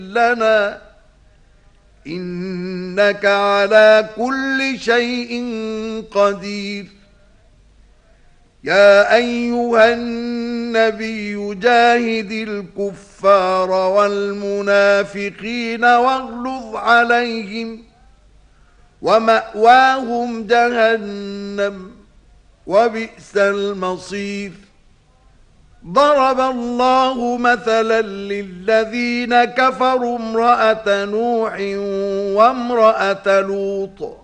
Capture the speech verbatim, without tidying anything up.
لنا إنك على كل شيء قدير. يا أيها النبي جاهد الكفار والمنافقين واغلظ عليهم ومأواهم جهنم وبئس المصير. ضرب الله مثلا للذين كفروا امرأة نوح وامرأة لوط